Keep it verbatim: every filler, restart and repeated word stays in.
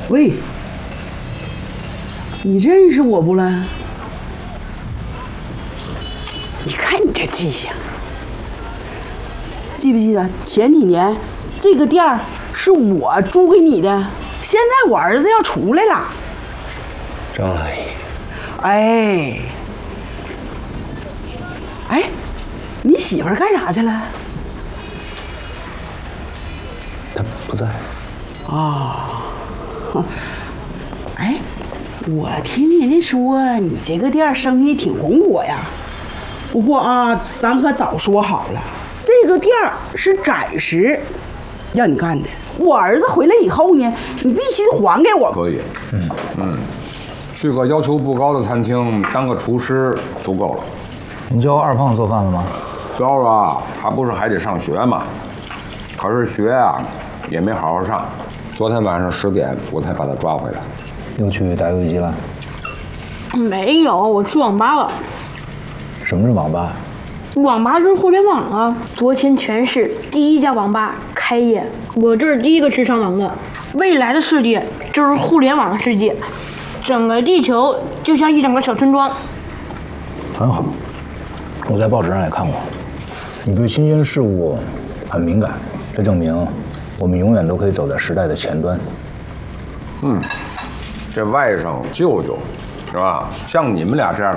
喂，你认识我不了？你看你这记性，记不记得前几年这个店儿是我租给你的？现在我儿子要出来了。 张阿姨， 哎，哎，你媳妇儿干啥去了？ 她不在。 啊，哎，我听人家说你这个店生意挺红火呀。不过啊，咱可早说好了，这个店儿是暂时让你干的。我儿子回来以后呢，你必须还给我。 可以，嗯嗯，去个要求不高的餐厅当个厨师足够了。 您教二胖做饭了吗？ 教了，还不是还得上学嘛？可是学啊，也没好好上。昨天晚上十点我才把他抓回来。 又去打游戏机了？ 没有，我去网吧了。 什么是网吧？ 网吧就是互联网啊！昨天全市第一家网吧开业，我这是第一个去上网的。未来的世界就是互联网的世界，整个地球就像一整个小村庄。 很好，我在报纸上也看过，你对新鲜事物很敏感，这证明我们永远都可以走在时代的前端。 嗯，这外甥舅舅是吧？像你们俩这样的